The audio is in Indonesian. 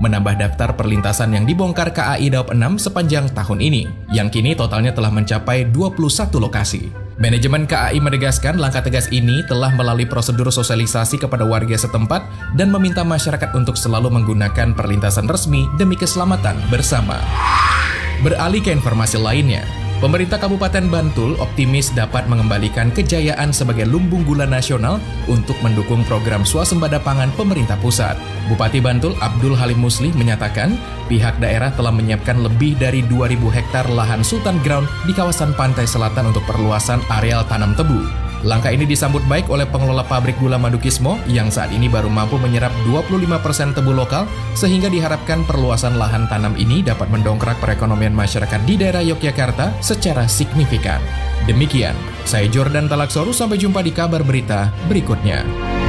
menambah daftar perlintasan yang dibongkar KAI Daop 6 sepanjang tahun ini, yang kini totalnya telah mencapai 21 lokasi. Manajemen KAI menegaskan langkah tegas ini telah melalui prosedur sosialisasi kepada warga setempat dan meminta masyarakat untuk selalu menggunakan perlintasan resmi demi keselamatan bersama. Beralih ke informasi lainnya, pemerintah Kabupaten Bantul optimis dapat mengembalikan kejayaan sebagai lumbung gula nasional untuk mendukung program swasembada pangan pemerintah pusat. Bupati Bantul Abdul Halim Muslih menyatakan pihak daerah telah menyiapkan lebih dari 2.000 hektar lahan Sultan Ground di kawasan pantai selatan untuk perluasan areal tanam tebu. Langkah ini disambut baik oleh pengelola pabrik gula Madukismo yang saat ini baru mampu menyerap 25% tebu lokal, sehingga diharapkan perluasan lahan tanam ini dapat mendongkrak perekonomian masyarakat di daerah Yogyakarta secara signifikan. Demikian, saya Jordan Talaksoru, sampai jumpa di kabar berita berikutnya.